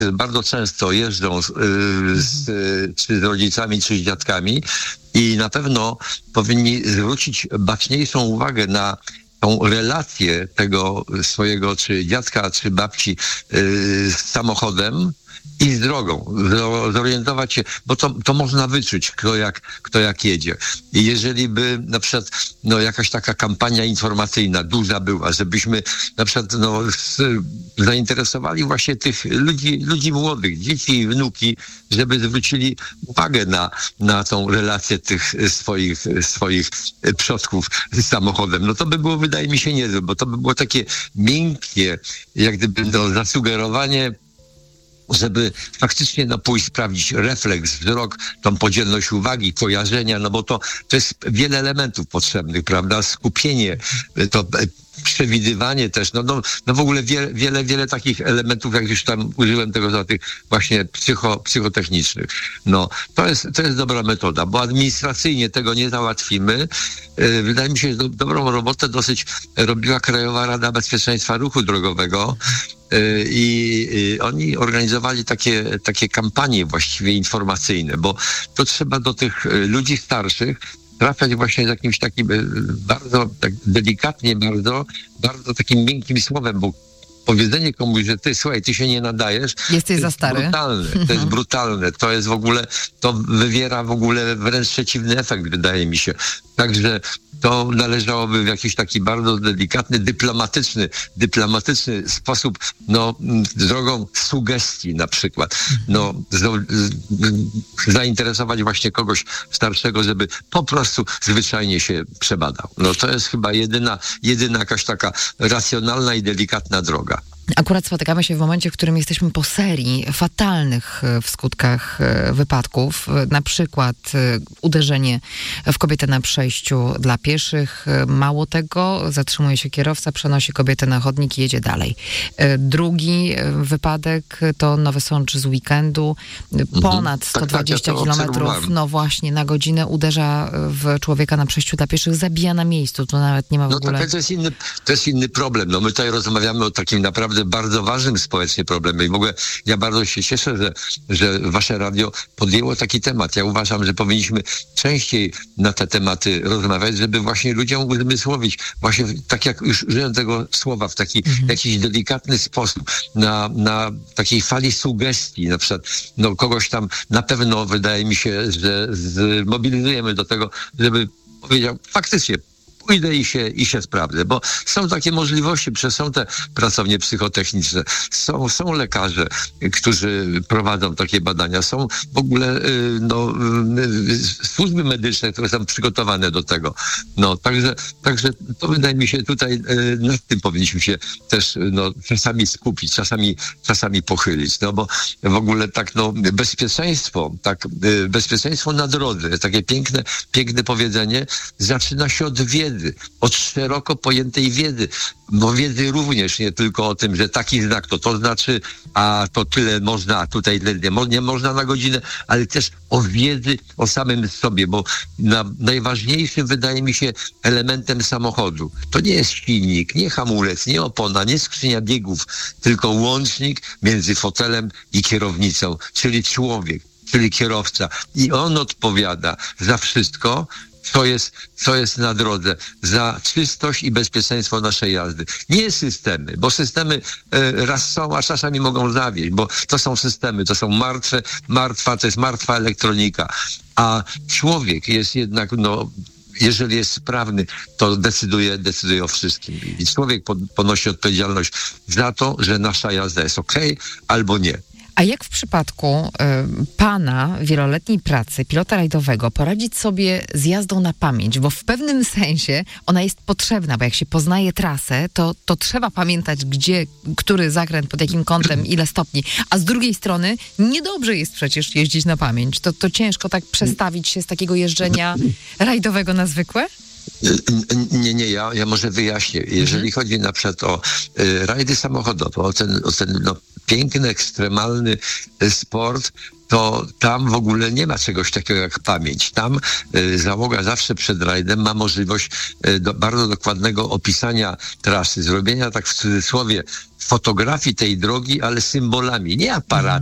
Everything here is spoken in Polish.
bardzo często jeżdżą czy z rodzicami, czy z dziadkami i na pewno powinni zwrócić baczniejszą uwagę na tą relację tego swojego czy dziadka, czy babci z samochodem i z drogą, zorientować się, bo to można wyczuć, kto jak jedzie. I jeżeli by na przykład jakaś taka kampania informacyjna duża była, żebyśmy na przykład zainteresowali właśnie tych ludzi młodych, dzieci i wnuki, żeby zwrócili uwagę na tą relację tych swoich przodków z samochodem, to by było, wydaje mi się, niezłe, bo to by było takie miękkie, jak gdyby zasugerowanie, żeby faktycznie pójść, sprawdzić refleks, wzrok, tą podzielność uwagi, kojarzenia, bo to jest wiele elementów potrzebnych, prawda? Skupienie, to przewidywanie też, w ogóle wiele takich elementów, jak już tam użyłem tego za tych właśnie psychotechnicznych. To jest dobra metoda, bo administracyjnie tego nie załatwimy. Wydaje mi się, że dobrą robotę dosyć robiła Krajowa Rada Bezpieczeństwa Ruchu Drogowego, i oni organizowali takie kampanie właściwie informacyjne, bo to trzeba do tych ludzi starszych trafiać właśnie z jakimś takim bardzo tak delikatnie, bardzo takim miękkim słowem, bo powiedzenie komuś, że ty się nie nadajesz, jesteś za stary. To jest brutalne, to jest w ogóle, to wywiera w ogóle wręcz przeciwny efekt, wydaje mi się. Także to należałoby w jakiś taki bardzo delikatny, dyplomatyczny sposób, drogą sugestii na przykład, zainteresować właśnie kogoś starszego, żeby po prostu zwyczajnie się przebadał. To jest chyba jedyna jakaś taka racjonalna i delikatna droga. Akurat spotykamy się w momencie, w którym jesteśmy po serii fatalnych w skutkach wypadków. Na przykład uderzenie w kobietę na przejściu dla pieszych. Mało tego, zatrzymuje się kierowca, przenosi kobietę na chodnik i jedzie dalej. Drugi wypadek to Nowy Sącz z weekendu. Ponad 120 kilometrów, właśnie, na godzinę uderza w człowieka na przejściu dla pieszych, zabija na miejscu. To nawet nie ma w ogóle... To jest inny problem. My tutaj rozmawiamy o takim naprawdę bardzo ważnym społecznie problemie i w ogóle ja bardzo się cieszę, że wasze radio podjęło taki temat. Ja uważam, że powinniśmy częściej na te tematy rozmawiać, żeby właśnie ludziom uzmysłowić, właśnie tak jak już użyłem tego słowa, w taki jakiś delikatny sposób, na takiej fali sugestii, na przykład kogoś tam na pewno wydaje mi się, że zmobilizujemy do tego, żeby powiedział faktycznie, pójdę i się sprawdzę, bo są takie możliwości, przecież są te pracownie psychotechniczne, są lekarze, którzy prowadzą takie badania, są w ogóle służby medyczne, które są przygotowane do tego. Także to wydaje mi się tutaj nad tym powinniśmy się też czasami skupić, czasami pochylić, bo w ogóle tak bezpieczeństwo na drodze, takie piękne powiedzenie, zaczyna się od wiedzy, od szeroko pojętej wiedzy, bo wiedzy również, nie tylko o tym, że taki znak to znaczy, a to tyle można, a tutaj nie można na godzinę, ale też o wiedzy o samym sobie, bo najważniejszym wydaje mi się elementem samochodu to nie jest silnik, nie hamulec, nie opona, nie skrzynia biegów, tylko łącznik między fotelem i kierownicą, czyli człowiek, czyli kierowca. I on odpowiada za wszystko, co jest na drodze, za czystość i bezpieczeństwo naszej jazdy. Nie systemy, bo systemy raz są, a czasami mogą zawieść, bo to są systemy, to są to jest martwa elektronika, a człowiek jest jednak, jeżeli jest sprawny, to decyduje o wszystkim. I człowiek ponosi odpowiedzialność za to, że nasza jazda jest okej albo nie. A jak w przypadku pana wieloletniej pracy pilota rajdowego poradzić sobie z jazdą na pamięć? Bo w pewnym sensie ona jest potrzebna, bo jak się poznaje trasę, to trzeba pamiętać, gdzie, który zakręt, pod jakim kątem, ile stopni. A z drugiej strony niedobrze jest przecież jeździć na pamięć. To ciężko tak przestawić się z takiego jeżdżenia rajdowego na zwykłe? Nie, ja może wyjaśnię. Jeżeli chodzi na przykład o rajdy samochodowe, o ten piękny, ekstremalny sport, to tam w ogóle nie ma czegoś takiego jak pamięć. Tam załoga zawsze przed rajdem ma możliwość bardzo dokładnego opisania trasy, zrobienia, tak w cudzysłowie, fotografii tej drogi, ale symbolami, nie aparatem.